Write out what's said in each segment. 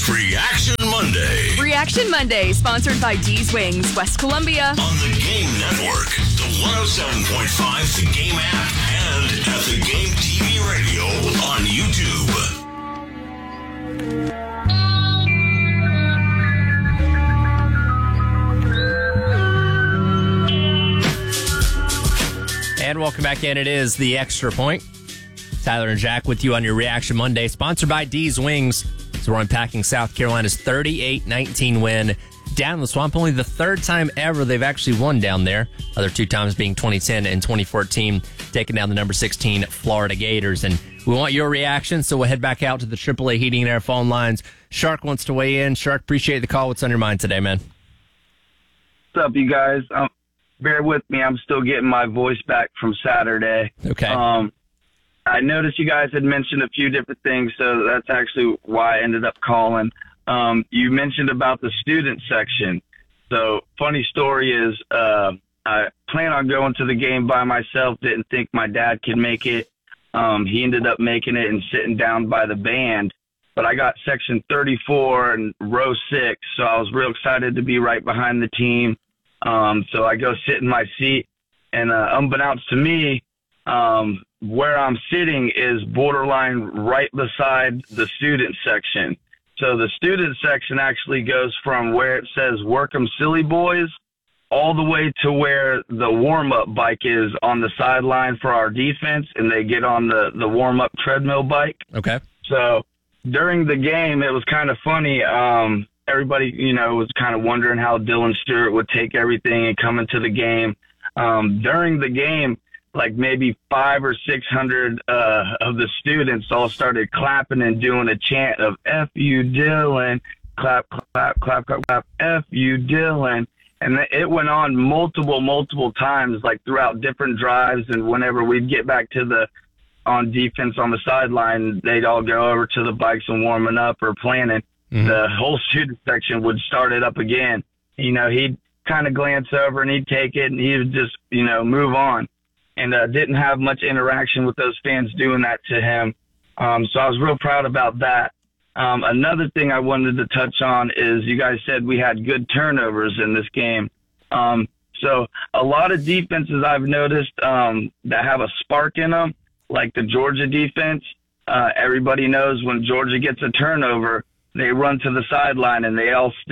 Reaction Monday. Reaction Monday, sponsored by D's Wings, West Columbia. On the Game Network, the 107.5 The Game app, and at The Game TV radio on YouTube. And welcome back in. It is The Extra Point. Tyler and Jack with you on your Reaction Monday, sponsored by D's Wings. So we're unpacking South Carolina's 38-19 win down in the Swamp. Only the third time ever they've actually won down there. Other two times being 2010 and 2014, taking down the number 16 Florida Gators. And we want your reaction, so we'll head back out to the AAA Heating and Air phone lines. Shark wants to weigh in. Shark, appreciate the call. What's on your mind today, man? What's up, you guys? Bear with me. I'm still getting my voice back from Saturday. Okay. I noticed you guys had mentioned a few different things, so that's actually why I ended up calling. You mentioned about the student section. So, funny story is, I plan on going to the game by myself. Didn't think my dad could make it. He ended up making it and sitting down by the band. But I got section 34 and row 6, so I was real excited to be right behind the team. So I go sit in my seat, and unbeknownst to me, where I'm sitting is borderline right beside the student section. So the student section actually goes from where it says Workham Silly Boys all the way to where the warm-up bike is on the sideline for our defense, and they get on the warm-up treadmill bike. Okay. So during the game, it was kind of funny. Everybody, was kind of wondering how Dylan Stewart would take everything and come into the game. During the game, like maybe 500 or 600 of the students all started clapping and doing a chant of F you Dylan, clap, clap, clap, clap, clap, F you Dylan. And it went on multiple times, like throughout different drives. And whenever we'd get back to on defense on the sideline, they'd all go over to the bikes and warming up or planning. Mm-hmm. The whole student section would start it up again. He'd kind of glance over and he'd take it and he would just, move on. And didn't have much interaction with those fans doing that to him. So I was real proud about that. Another thing I wanted to touch on is you guys said we had good turnovers in this game. So a lot of defenses I've noticed that have a spark in them, like the Georgia defense, everybody knows when Georgia gets a turnover, they run to the sideline and they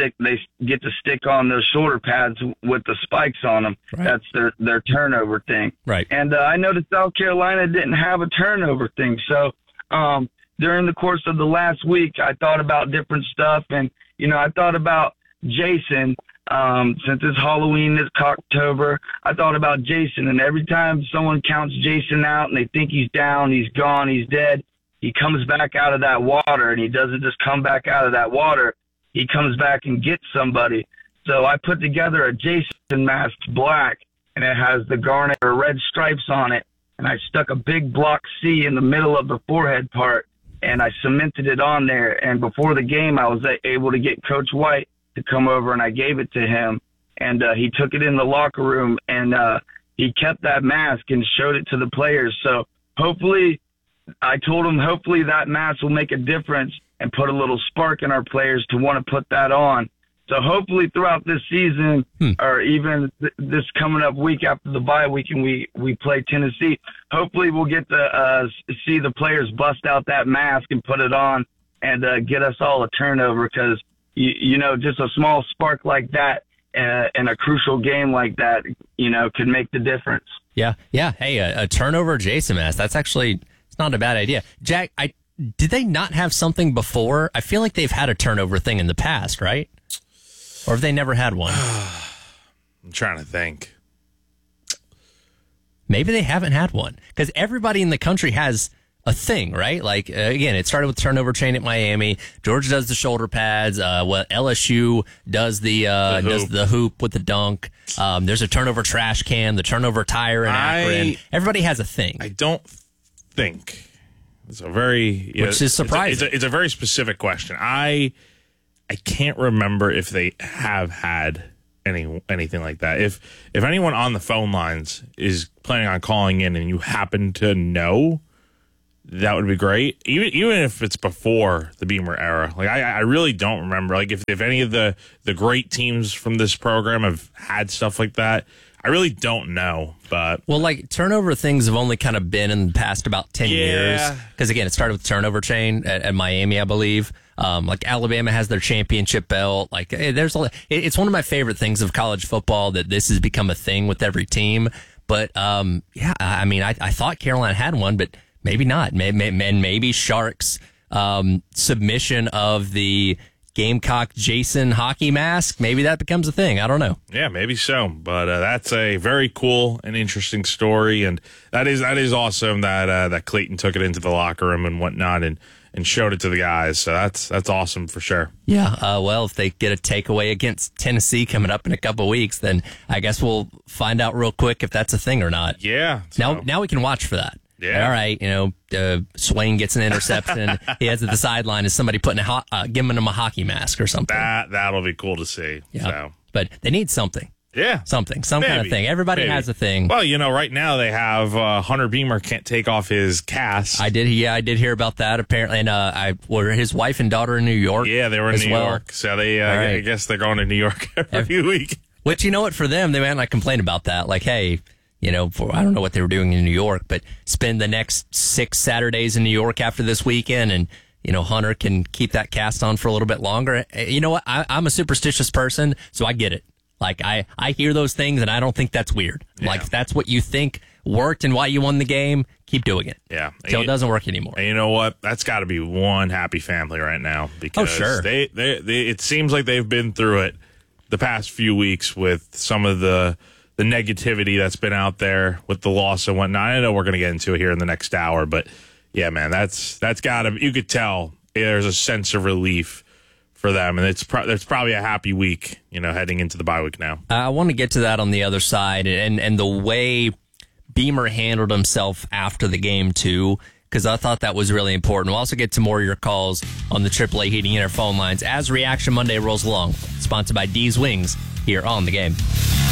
get to stick on those shoulder pads with the spikes on them. Right. That's their turnover thing. Right. And I noticed South Carolina didn't have a turnover thing. So during the course of the last week, I thought about different stuff. And, I thought about Jason. Since it's Halloween, it's Cocktober, I thought about Jason. And every time someone counts Jason out and they think he's down, he's gone, he's dead, he comes back out of that water, and he doesn't just come back out of that water. He comes back and gets somebody. So I put together a Jason mask black, and it has the garnet or red stripes on it. And I stuck a big block C in the middle of the forehead part, and I cemented it on there. And before the game, I was able to get Coach White to come over, and I gave it to him. And he took it in the locker room, and he kept that mask and showed it to the players. So I told him hopefully that mask will make a difference and put a little spark in our players to want to put that on. So hopefully throughout this season or even this coming up week after the bye week and we play Tennessee, hopefully we'll get to see the players bust out that mask and put it on and get us all a turnover because, just a small spark like that in a crucial game like that, could make the difference. Yeah. Hey, a turnover Jason mask. That's actually... not a bad idea. Jack, did they not have something before? I feel like they've had a turnover thing in the past, right? Or have they never had one? I'm trying to think. Maybe they haven't had one. Because everybody in the country has a thing, right? Like, again, it started with turnover chain at Miami. Georgia does the shoulder pads. LSU does the hoop with the dunk. There's a turnover trash can, the turnover tire in Akron. Everybody has a thing. I don't think it's a very which is surprising. It's a very specific question. I can't remember if they have had anything like that. If anyone on the phone lines is planning on calling in and you happen to know, that would be great. Even if it's before the Beamer era. Like I really don't remember. Like if any of the great teams from this program have had stuff like that, I really don't know. But well, like turnover things have only kind of been in the past about 10 years. Because again, it started with the turnover chain at Miami, I believe. Like Alabama has their championship belt. Like it's one of my favorite things of college football that this has become a thing with every team. But I mean, I thought Carolina had one, but maybe not. Maybe Sharks submission of the Gamecock Jason hockey mask. Maybe that becomes a thing. I don't know. Yeah, maybe so. But that's a very cool and interesting story, and that is awesome that Clayton took it into the locker room and whatnot and showed it to the guys. So that's awesome for sure. Yeah. Well, if they get a takeaway against Tennessee coming up in a couple of weeks, then I guess we'll find out real quick if that's a thing or not. Yeah. So. Now we can watch for that. Yeah. All right. Swain gets an interception. He has at the sideline. Is somebody giving him a hockey mask or something? That'll be cool to see. Yeah. So. But they need something. Yeah. Some kind of thing. Everybody has a thing. Well, right now they have Hunter Beamer can't take off his cast. I did hear about that apparently. And were his wife and daughter in New York? Yeah, they were in New York. So they, I guess they're going to New York every week. Which, for them, they might not complain about that. Like, hey, I don't know what they were doing in New York, but spend the next 6 Saturdays in New York after this weekend, and Hunter can keep that cast on for a little bit longer. You know what? I'm a superstitious person, so I get it. Like I hear those things, and I don't think that's weird. Yeah. Like if that's what you think worked and why you won the game, keep doing it. Yeah, so it doesn't work anymore. And you know what? That's got to be one happy family right now because sure. they it seems like they've been through it the past few weeks with some of the negativity that's been out there with the loss and whatnot. I know we're going to get into it here in the next hour, but yeah, man, that's got to. You could tell there's a sense of relief for them, and it's probably a happy week, heading into the bye week now. I want to get to that on the other side, and the way Beamer handled himself after the game too, because I thought that was really important. We'll also get to more of your calls on the AAA Heating and Air phone lines as Reaction Monday rolls along. Sponsored by D's Wings here on The Game.